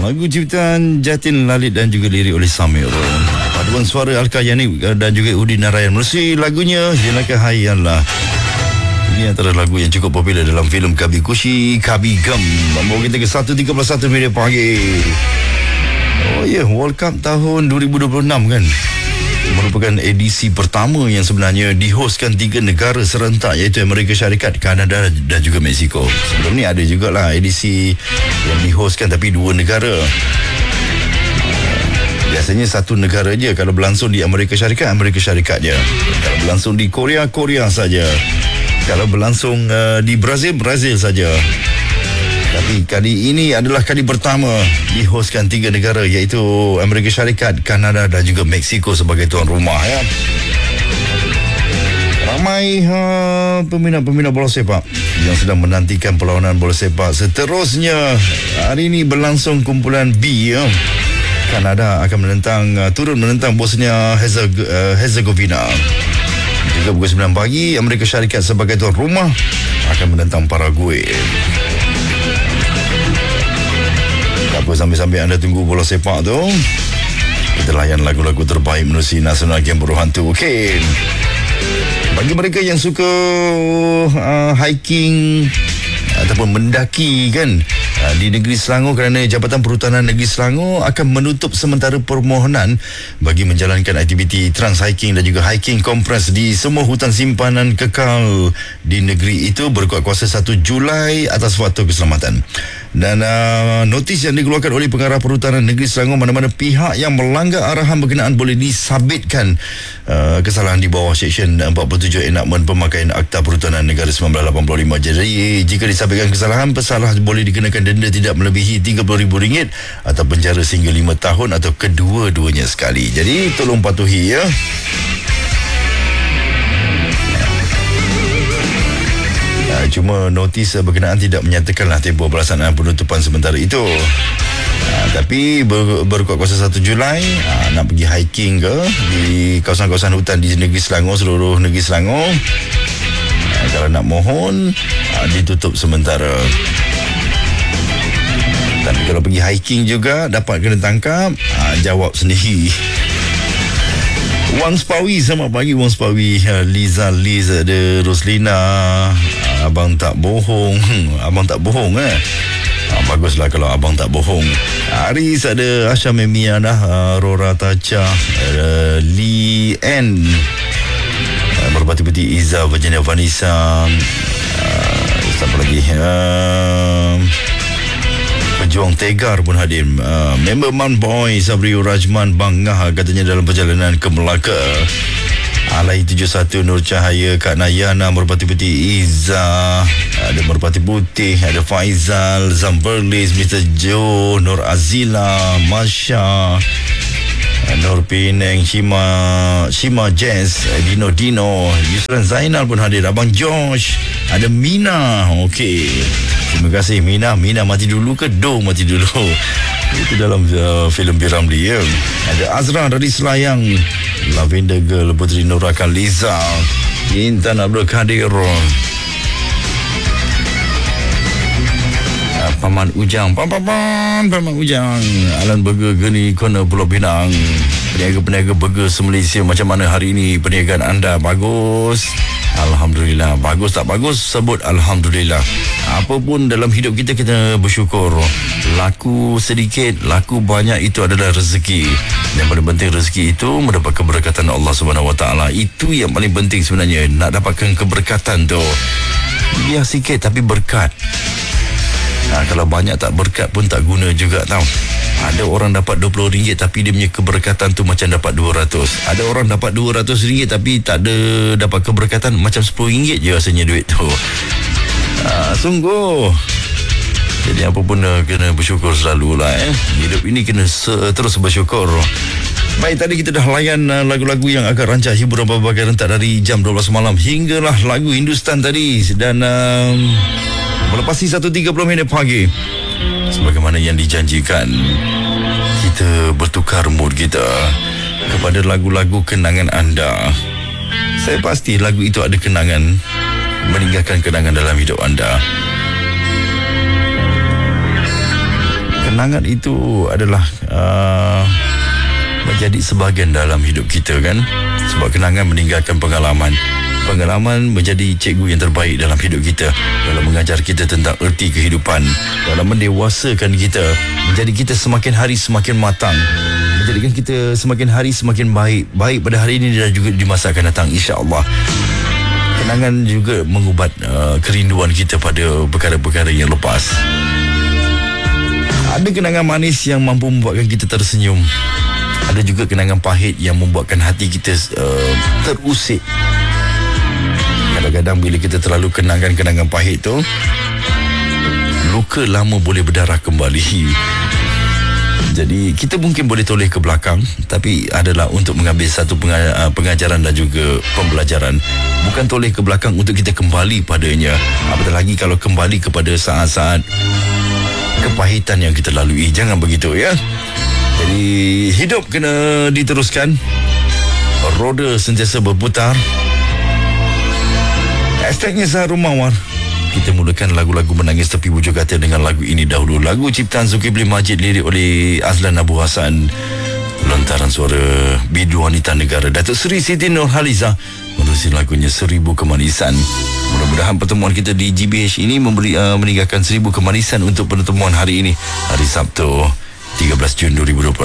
Lagu ciptaan Jatin Lalit dan juga lirik oleh Samir. Paduan suara Alka Yani dan juga Udin Narayan. Melalui lagunya Jenaka Hayallah. Ini antara lagu yang cukup popular dalam filem Kabi Kushi, Kabi Gam. Membawa kita ke 1.31 minit pagi. Oh ya, World Cup tahun 2026 kan, merupakan edisi pertama yang sebenarnya dihostkan 3 negara serentak, iaitu Amerika Syarikat, Kanada dan juga Mexico. Sebelum ni ada jugalah edisi yang dihostkan tapi 2 negara. Biasanya satu negara je. Kalau berlangsung di Amerika Syarikat je. Kalau berlangsung di Korea saja. Kalau berlangsung di Brazil saja. Tapi kali ini adalah kali pertama dihostkan 3 negara, iaitu Amerika Syarikat, Kanada dan juga Mexico sebagai tuan rumah ya. Ramai peminat-peminat bola sepak yang sedang menantikan perlawanan bola sepak seterusnya. Hari ini berlangsung kumpulan B ya. Kanada akan turun menentang Bosnia Herzegovina. Juga pukul 9 pagi, Amerika Syarikat sebagai tuan rumah akan menentang Paraguay. Apa sambil-sambil anda tunggu bola sepak tu, kita layan lagu-lagu terbaik menerusi Nasional Game Buruhan tu. Okey. Bagi mereka yang suka hiking ataupun mendaki kan, di Negeri Selangor, kerana Jabatan Perhutanan Negeri Selangor akan menutup sementara permohonan bagi menjalankan aktiviti trans hiking dan juga hiking kompres di semua hutan simpanan kekal di negeri itu berkuat kuasa 1 Julai atas faktor keselamatan. Dan notis yang dikeluarkan oleh Pengarah Perhutanan Negeri Selangor, mana-mana pihak yang melanggar arahan berkenaan boleh disabitkan kesalahan di bawah Seksyen 47 Enakmen Pemakaian Akta Perhutanan Negara 1985. Jadi jika disabitkan kesalahan, pesalah boleh dikenakan denda tidak melebihi RM30,000 atau penjara sehingga 5 tahun atau kedua-duanya sekali. Jadi tolong patuhi ya. Cuma notis berkenaan tidak menyatakanlah tempoh pelaksanaan penutupan sementara itu. Tapi berkuat kuasa 1 Julai nak pergi hiking ke di kawasan-kawasan hutan di negeri Selangor, seluruh negeri Selangor, kalau nak mohon ditutup sementara. Tapi kalau pergi hiking juga dapat kena tangkap, jawab sendiri. Wang Spawi, selamat pagi Wang Spawi. Liza ada Roslina. Abang tak bohong. Abang tak bohong baguslah kalau abang tak bohong. Aris ada Asha Memia dah, Rora Tacha, Lee N, Merpati Putih Iza, Virginia Vanessa, siapa lagi, Pejuang Tegar pun hadir. Member Man Boy Sabrio Rajman Bangah katanya dalam perjalanan ke Melaka. Alai 71 Nur Cahaya, Kak Nayana, Merpati Putih Iza, ada Merpati Putih, ada Faizal, Zamberlis, Mr. Joe, Nur Azila, Masya, Nur Penang, Shima Jazz, Dino, Yusran Zainal pun hadir. Abang Josh, ada Mina. Okey, terima kasih Mina mati dulu ke mati dulu? Itu dalam filem Piramli ya. Ada Azra dari Selayang, Lavender Girl, Putri Nura Kaliza, Intan Abdul Kadir, Paman Ujang, Paman Ujang, Alan Burger, Geni Corner Pulau Pinang. Peniaga-peniaga burger se-Malaysia, macam mana hari ini perniagaan anda? Bagus? Alhamdulillah. Bagus tak bagus? Sebut Alhamdulillah. Apapun dalam hidup kita, kita bersyukur. Laku sedikit, laku banyak, itu adalah rezeki. Yang paling penting rezeki itu mendapat keberkatan Allah SWT. Itu yang paling penting sebenarnya. Nak dapatkan keberkatan tu, biar sikit tapi berkat. Kalau banyak tak berkat pun tak guna juga tau. Ada orang dapat RM20 tapi dia punya keberkatan tu macam dapat 200. Ada orang dapat RM200 tapi tak ada dapat keberkatan, macam RM10 je rasanya duit tu. Sungguh. Jadi apa pun kena bersyukur selalulah. Hidup ini kena terus bersyukur. Baik, tadi kita dah layan lagu-lagu yang agak rancak hiburan berbagai rentak dari jam 12 malam hinggalah lagu Hindustan tadi. Dan melepasi 1.30 minit pagi, sebagaimana yang dijanjikan, kita bertukar mood kita kepada lagu-lagu kenangan anda. Saya pasti lagu itu ada kenangan, meninggalkan kenangan dalam hidup anda. kenangan itu adalah menjadi sebahagian dalam hidup kita kan. Sebab kenangan meninggalkan pengalaman. Pengalaman menjadi cikgu yang terbaik dalam hidup kita, dalam mengajar kita tentang erti kehidupan, dalam mendewasakan kita, menjadi kita semakin hari semakin matang, menjadikan kita semakin hari semakin baik pada hari ini dan juga di masa akan datang, insya-Allah. Kenangan juga mengubat kerinduan kita pada perkara-perkara yang lepas. Ada kenangan manis yang mampu membuatkan kita tersenyum. Ada juga kenangan pahit yang membuatkan hati kita terusik. Kadang-kadang bila kita terlalu kenangan pahit tu, luka lama boleh berdarah kembali. Jadi kita mungkin boleh toleh ke belakang, tapi adalah untuk mengambil satu pengajaran dan juga pembelajaran. Bukan toleh ke belakang untuk kita kembali padanya. Apatah lagi kalau kembali kepada saat-saat kepahitan yang kita lalui. Jangan begitu ya. Jadi hidup kena diteruskan, roda sentiasa berputar. Hashtagnya Zahrul Mawar. Kita mulakan lagu-lagu menangis tepi bujur kata dengan lagu ini dahulu. Lagu ciptaan Zulkifli Majid, lirik oleh Azlan Abu Hassan, lontaran suara bidu wanita negara Datuk Seri Siti Nurhaliza menerusi lagunya Seribu Kemanisan. Mudah-mudahan pertemuan kita di GBH ini meninggalkan 1000 kemanisan untuk pertemuan hari ini, hari Sabtu 13 Jun 2026.